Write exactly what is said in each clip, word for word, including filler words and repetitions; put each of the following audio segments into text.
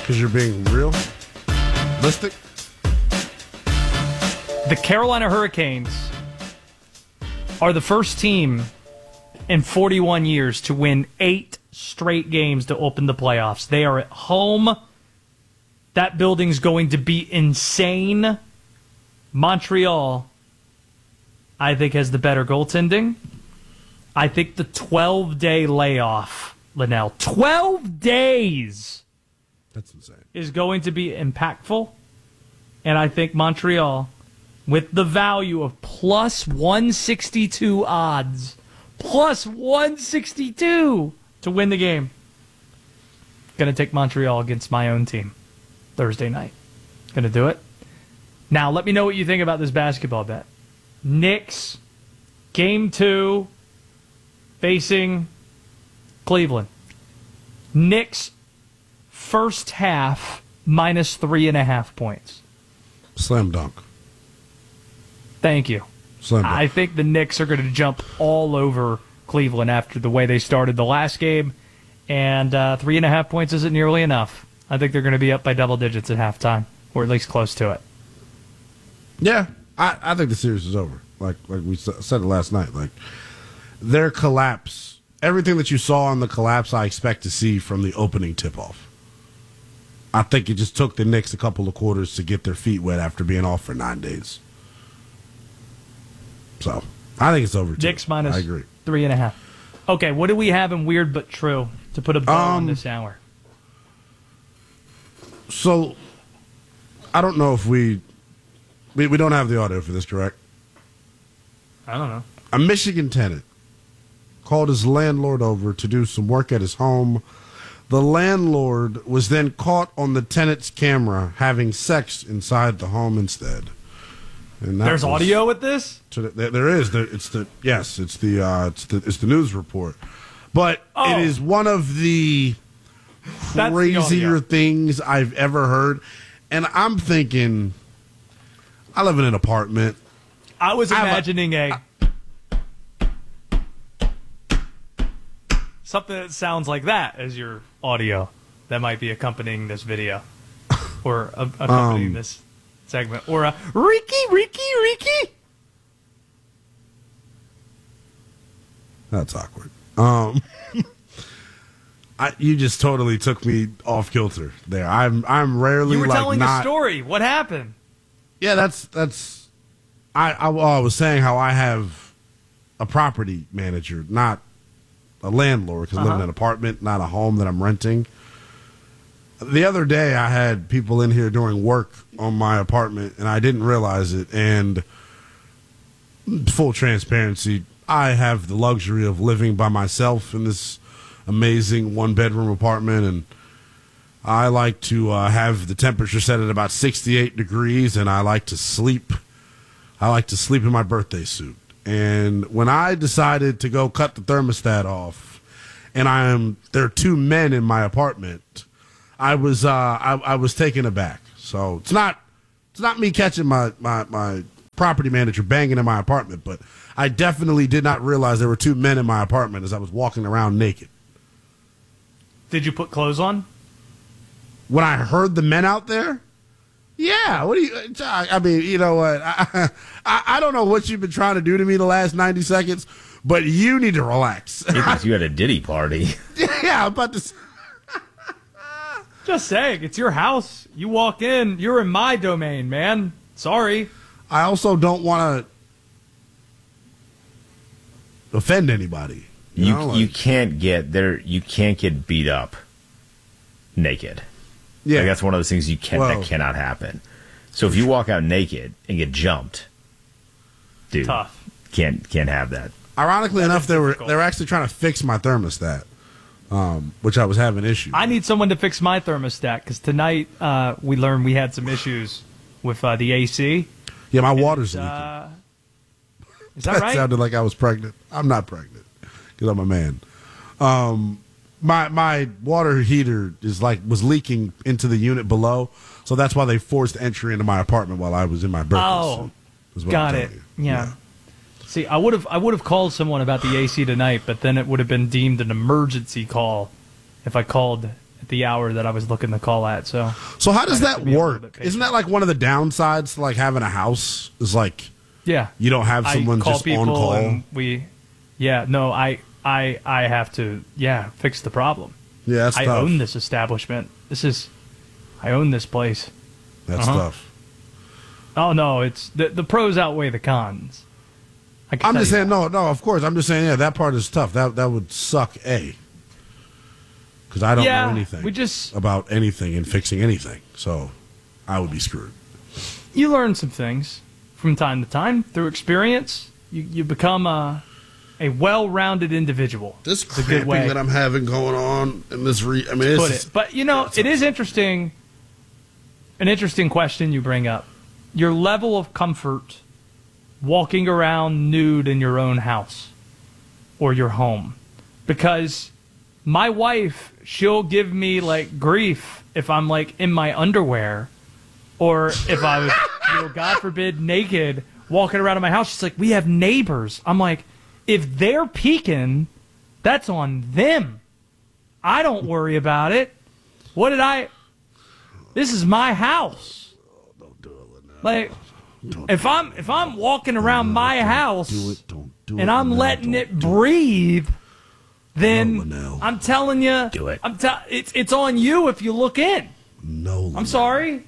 Because you're being real? Realistic? The Carolina Hurricanes are the first team in forty-one years to win eight straight games to open the playoffs. They are at home. That building's going to be insane. Montreal, I think, has the better goaltending. I think the twelve-day layoff, Linnell, twelve days That's insane. is going to be impactful. And I think Montreal, with the value of plus one sixty-two odds, plus one sixty-two to win the game, going to take Montreal against my own team Thursday night. Going to do it. Now, let me know what you think about this basketball bet. Knicks, game two, facing Cleveland. Knicks, first half, minus three and a half points. Slam dunk. Thank you. Slam dunk. I think the Knicks are going to jump all over Cleveland after the way they started the last game, and uh, three and a half points isn't nearly enough. I think they're going to be up by double digits at halftime, or at least close to it. Yeah, I, I think the series is over. Like like we said it last night. Like their collapse, everything that you saw in the collapse, I expect to see from the opening tip-off. I think it just took the Knicks a couple of quarters to get their feet wet after being off for nine days. So I think it's over. Too. Knicks minus I agree. three and a half. Okay, what do we have in weird but true to put a bow Um, on this hour? So I don't know if we, we we don't have the audio for this, correct? I don't know. A Michigan tenant called his landlord over to do some work at his home. The landlord was then caught on the tenant's camera having sex inside the home instead. And that There's was, audio with this? to the, there, there is. There, it's the yes. It's the uh, it's the it's the news report. But Oh. it is one of the That's the crazier audio. things I've ever heard. And I'm thinking, I live in an apartment. I was I have a- imagining a, something that sounds like that as your audio that might be accompanying this video or a, accompanying Um, this segment, or a Ricky, Ricky, Ricky. That's awkward. Um, I, you just totally took me off kilter there. I'm I'm rarely You were like telling not. a story. What happened? Yeah, that's that's. I, I well, I was saying how I have a property manager, not a landlord, because I live in Uh-huh. an apartment, not a home that I'm renting. The other day, I had people in here doing work on my apartment, and I didn't realize it. And full transparency, I have the luxury of living by myself in this amazing one-bedroom apartment, and I like to uh, have the temperature set at about sixty-eight degrees, and I like to sleep. I like to sleep in my birthday suit. And when I decided to go cut the thermostat off, and I am there are two men in my apartment, I was uh, I, I was taken aback. So it's not it's not me catching my, my, my property manager banging in my apartment, but I definitely did not realize there were two men in my apartment as I was walking around naked. Did you put clothes on? When I heard the men out there, yeah. What do you? I mean, you know what? I, I I don't know what you've been trying to do to me the last ninety seconds, but you need to relax. Because you had a Diddy party. Yeah, I'm about to. s- Just saying, it's your house. You walk in, you're in my domain, man. Sorry. I also don't want to offend anybody. You, You know, like- you can't get there. You can't get beat up naked. yeah. Like, that's one of those things you can Well- that cannot happen. So if you walk out naked and get jumped, dude, Tough. can't can't have that. Ironically enough, they were difficult. they were actually trying to fix my thermostat, um, which I was having issues. I need someone to fix my thermostat because tonight uh, we learned we had some issues with uh, the A C. Yeah, my water's leaking. Uh, is that That right? sounded like I was pregnant. I'm not pregnant because I'm a man. Um, my my water heater is like was leaking into the unit below, so that's why they forced entry into my apartment while I was in my birthday Oh, suit. is what Got I'm it. telling Yeah. you. See, I would have I would have called someone about the A C tonight, but then it would have been deemed an emergency call if I called at the hour that I was looking to call at. So, So how does I have that to be a little work? bit patient. Isn't that like one of the downsides to like having a house? Is like yeah, you don't have someone I call just people on call. and we, yeah, no, I, I, I have to, yeah, fix the problem. Yeah, that's I tough. own this establishment. This is, I own this place. That's Uh-huh. tough. Oh no, it's the the pros outweigh the cons. I can I'm tell just you saying, that. no, no. Of course, I'm just saying, yeah, that part is tough. That that would suck, a. Because I don't Yeah, know anything we just- about anything and fixing anything, so I would be screwed. You learn some things from time to time through experience. You you become a a well-rounded individual. This It's a good way cramping that I'm having going on in this re I mean, to it's put it. But you know, it is interesting. An interesting question you bring up. Your level of comfort walking around nude in your own house or your home, because my wife, she'll give me like grief if I'm like in my underwear, or if I was, you know, God forbid, naked walking around in my house. She's like, we have neighbors. I'm like, if they're peeking, that's on them. I don't worry about it. What did I? This is my house. Don't do it, Linnell. Like, Don't if I'm if I'm walking around my house do it. Don't do it. and I'm Linnell. letting Don't it do breathe, then No, Linnell. I'm telling you, Do it. I'm te- it's it's on you if you look in. No, Linnell. I'm sorry.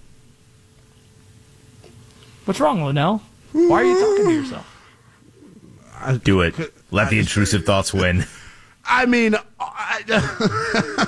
What's wrong, Linnell? Why are you talking to yourself? I, Do it. Let the intrusive thoughts win. I mean, I,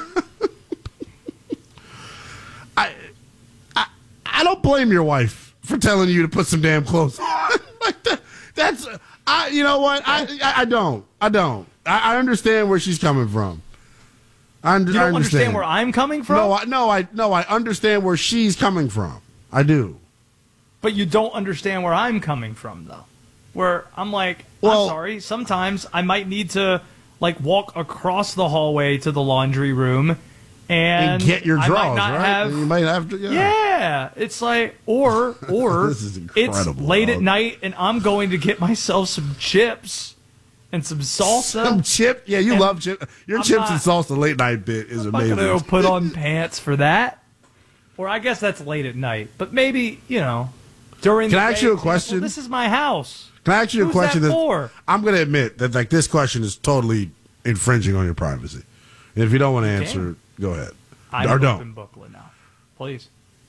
I, I, I don't blame your wife for telling you to put some damn clothes on. Like that, that's, I. You know what? I, I, I don't. I don't. I, I understand where she's coming from. I, under, You I don't understand. understand where I'm coming from, No, I, no, I, no, I understand where she's coming from. I do. but you don't understand where I'm coming from, though. Where I'm like, Well- I'm sorry. Sometimes I might need to like walk across the hallway to the laundry room, and, And get your I drawers, might not right? have. And you might have to. Yeah. Yeah, it's like, or or This is it's incredible, late at dog. night and I'm going to get myself some chips and some salsa. Some chip. Yeah, you And love chip. Your I'm chips not- and salsa late night bit is I'm not amazing. gonna go put on pants for that. Or I guess that's late at night, but maybe you know during. Can the I ask day, you a example, question? This is my house. Can I ask you a Who's question? that that- for? I'm going to admit that like this question is totally infringing on your privacy. And if you don't want to Okay. answer, go ahead. I'm or an don't. open booklet now. Please.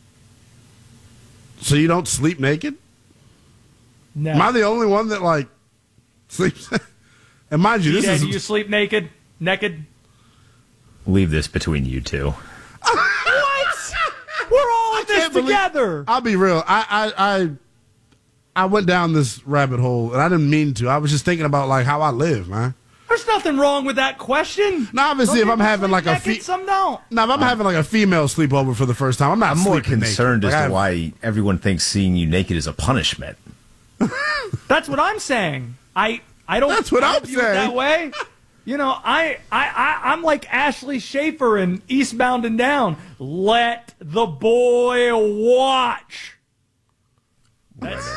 So you don't sleep naked? No. Am I the only one that like sleeps? And mind you, this D-Day, is do you sleep naked? Naked? Leave this between you two. What? We're all in this can't believe- together. I'll be real. I, I I I went down this rabbit hole and I didn't mean to. I was just thinking about like how I live, man. There's nothing wrong with that question. Now obviously Some if I'm people having sleep like a naked, fe- some don't. now if I'm having like a female sleepover for the first time, I'm not I'm more sleeping concerned naked. as Like, to I- why everyone thinks seeing you naked is a punishment. That's what I'm saying. I I don't. That's what I I'm don't view it saying. that way. You know, I, I, I, I'm like Ashley Schaefer in Eastbound and Down. Let the boy watch. That's,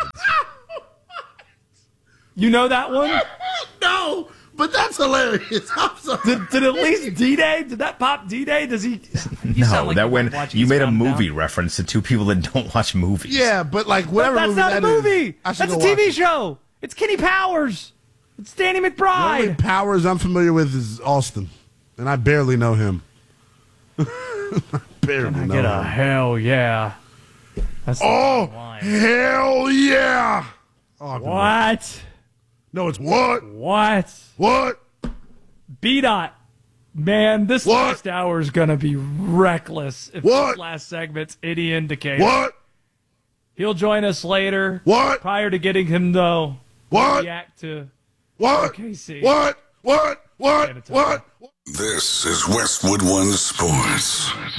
you know that one? No, but that's hilarious. I'm sorry. Did, did at least D-Day? Did that pop D-Day? Does he? You No, sound like that you when weren't watching you made a Eastbound and movie Down. reference to two people that don't watch movies. Yeah, but like whatever That's movie not a that is, movie. I should That's a go T V watch it. show. It's Kenny Powers. It's Danny The only McBride. Powers I'm familiar with is Austin, and I barely know him. I barely I know get a him. hell yeah. That's the Oh, line. hell yeah! Oh, I've been- What? No, it's what? What? What? B-Dot. Man, this What? last hour is going to be reckless if What? this last segment's any indicator. What? He'll join us later. What? Prior to getting him, though, What? react to What? O K C. What? What? What? Get it to What? This is Westwood One Sports.